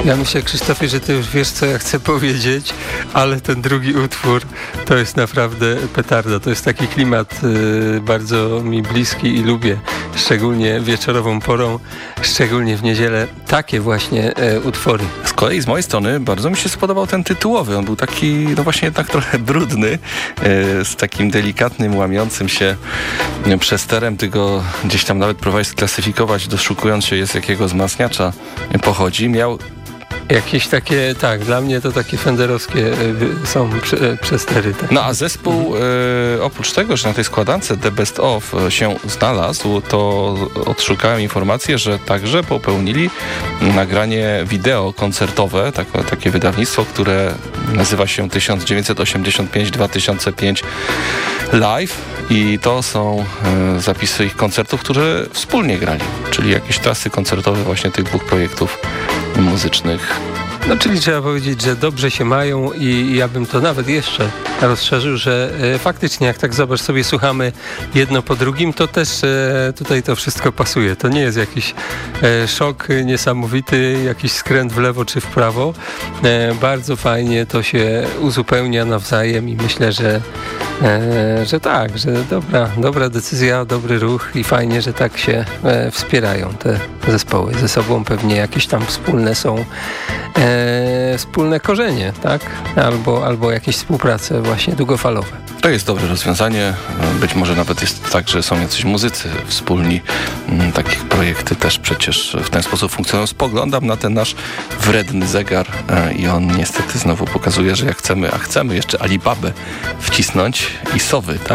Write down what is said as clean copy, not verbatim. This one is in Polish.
Ja myślę, Krzysztofie, że ty już wiesz, co ja chcę powiedzieć, ale ten drugi utwór to jest naprawdę petarda. To jest taki klimat bardzo mi bliski i lubię, szczególnie wieczorową porą, szczególnie w niedzielę, takie właśnie utwory. Z kolei z mojej strony bardzo mi się spodobał ten tytułowy. On był taki, no właśnie jednak trochę brudny, z takim delikatnym, łamiącym się przesterem. Ty go gdzieś tam nawet próbowałeś sklasyfikować, doszukując się, z jakiego wzmacniacza pochodzi. Miał jakieś takie, tak, dla mnie to takie fenderowskie są przestery. Tak. No a zespół, oprócz tego, że na tej składance The Best Of się znalazł, to odszukałem informację, że także popełnili nagranie wideo koncertowe, takie wydawnictwo, które nazywa się 1985-2005 Live i to są zapisy ich koncertów, które wspólnie grali, czyli jakieś trasy koncertowe właśnie tych dwóch projektów muzycznych. No czyli trzeba powiedzieć, że dobrze się mają i ja bym to nawet jeszcze rozszerzył, że faktycznie jak tak zobacz sobie, słuchamy jedno po drugim, to też tutaj to wszystko pasuje. To nie jest jakiś szok niesamowity, jakiś skręt w lewo czy w prawo. Bardzo fajnie to się uzupełnia nawzajem i myślę, że tak, że dobra decyzja, dobry ruch i fajnie, że tak się wspierają te zespoły. Ze sobą pewnie jakieś tam wspólne są wspólne korzenie, tak? Albo jakieś współprace właśnie długofalowe. To jest dobre rozwiązanie. Być może nawet jest tak, że są jacyś muzycy wspólni. Takich projekty też przecież w ten sposób funkcjonują. Spoglądam na ten nasz wredny zegar i on niestety znowu pokazuje, że jak chcemy jeszcze Alibabę wcisnąć i Sowy, tak?